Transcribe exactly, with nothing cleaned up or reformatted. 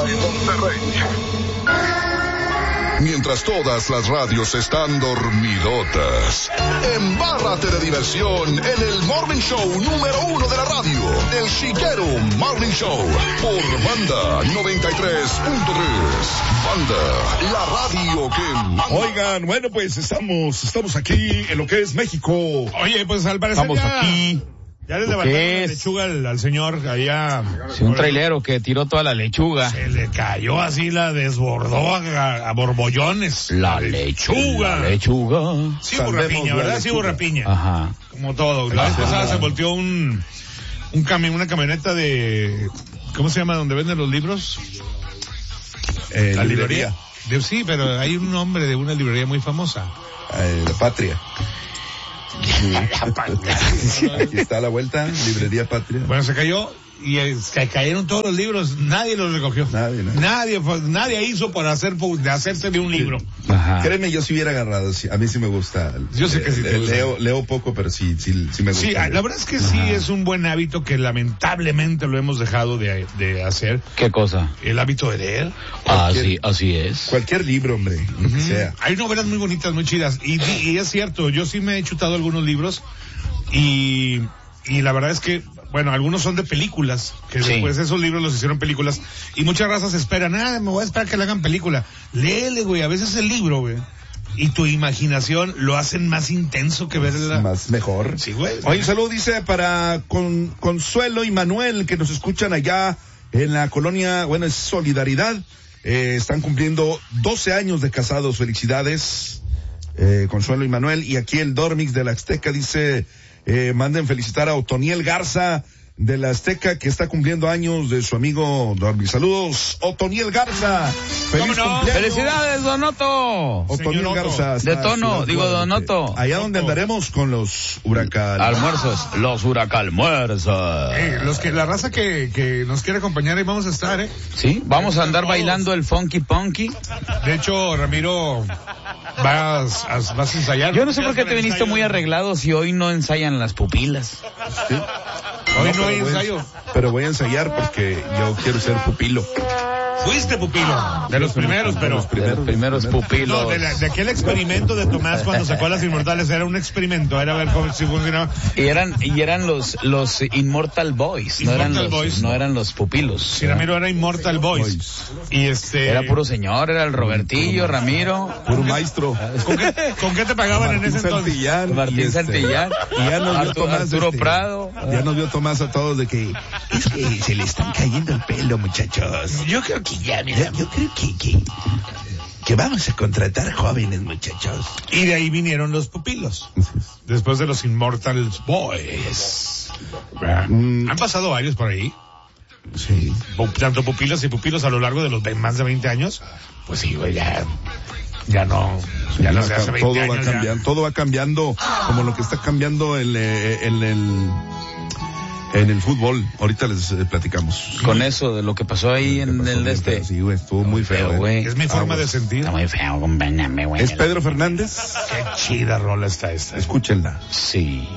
Monterrey. Mientras todas las radios están dormidotas, embárrate de diversión en el Morning Show número uno de la radio, el Chiquero Morning Show, por Banda noventa y tres punto tres. Banda, la radio que manda. Oigan, bueno, pues estamos, estamos aquí en lo que es México. Oye, pues al parecer estamos ya, aquí. ya le levantaron la lechuga al, al señor allá. Sí, un trailero que tiró toda la lechuga. Se le cayó así, la desbordó a, a borbollones. La lechuga. La lechuga. Sí hubo rapiña, ¿verdad? Sí hubo rapiña. Ajá. Como todo. La vez pasada se volteó un, un camión, una camioneta de, ¿cómo se llama? ¿Donde venden los libros? Eh, la librería. librería. De, sí, pero hay un nombre de una librería muy famosa. Eh, la Patria. Aquí está la vuelta, Librería Patria. Bueno, se cayó y eh, se cayeron todos los libros, nadie los recogió. Nadie, nadie. Nadie, pues, nadie hizo por hacer, de hacerse de un libro. Ajá. Créeme, yo sí hubiera agarrado, sí, a mí sí me gusta. Yo sé que sí te eh, gusta. Leo, leo poco, pero sí, sí, sí me gusta. Sí, la verdad es que sí es un buen hábito que lamentablemente lo hemos dejado de, de hacer. ¿Qué cosa? El hábito de leer. Así, así es. Cualquier libro, hombre, lo que sea. Hay novelas muy bonitas, muy chidas. Y, y es cierto, yo sí me he chutado algunos libros y, y la verdad es que, bueno, algunos son de películas, que Sí. después esos libros los hicieron películas, y muchas razas esperan, ah, me voy a esperar que le hagan película. Léele, güey, a veces el libro, güey, y tu imaginación lo hacen más intenso que ver la... Más mejor. Sí, güey. Oye, un saludo dice para con, Consuelo y Manuel, que nos escuchan allá en la colonia, bueno, es Solidaridad. Eh, están cumpliendo doce años de casados. Felicidades, eh, Consuelo y Manuel. Y aquí el Dormix de la Azteca dice, eh, manden felicitar a Otoniel Garza de la Azteca, que está cumpliendo años, de su amigo Dormix. Saludos, Otoniel Garza. Feliz ¿Cómo no? cumpleaños. ¡Felicidades, Don Otto! Otoniel Señor Otto. Garza. De hasta tono, Ciudad digo, Don Guadalupe. Otto. Allá donde andaremos con los huracanes. Almuerzos, los huracalmuerzos. Eh, los que, la raza que, que nos quiere acompañar, ahí vamos a estar, eh. Sí, vamos a andar bailando el funky punky. De hecho, Ramiro, vas a, vas a ensayar. Yo no sé por qué te Ensayo. viniste muy arreglado si hoy no ensayan las pupilas. ¿Sí? Hoy no, pero hay voy a- ensayo. Pero voy a ensayar porque yo quiero ser pupilo. Fuiste pupilo, de los primeros, De pero... los De primeros, los primeros primeros. pupilos. No, de, la- de aquel experimento de Tomás cuando sacó a las Inmortales, era un experimento, era ver cómo si funcionaba. Y eran, y eran los, los Immortal Boys, no eran Immortal los, Boys. no eran los pupilos. Si Ramiro era Immortal Boys. Y este... Era puro señor, era el Robertillo, Ramiro, Puro maestro. ¿Con qué, con qué te pagaban en ese entonces? Santillán. Martín y este, Santillán, Y ya nos vio Arturo, Tomás. Arturo este, Prado. Ya nos vio Tomás a todos de que es que se le están cayendo el pelo, muchachos. Yo creo que ya, Yo, mira. yo creo que, que, que vamos a contratar jóvenes, muchachos. Y de ahí vinieron los pupilos. Después de los Immortal Boys. Mm. Han pasado varios por ahí. Sí. Pu- Tanto pupilos y pupilos a lo largo de los ve- más de veinte años. Pues sí, güey, ya... Ya no... Ya no se hace veinte todo va años. ya. cambiando, todo va cambiando, como lo que está cambiando el, eh, el, el, en el fútbol. Ahorita les eh, platicamos. Con eso de lo que pasó ahí en Pasó el muy este. feo, Sí, güey, estuvo muy feo. Feo, eh. güey. Es mi forma Aguas. de sentir. Está muy feo, acompáñame, güey. ¿Es Pedro Fernández? Qué chida rola está esta. Escúchenla. Sí.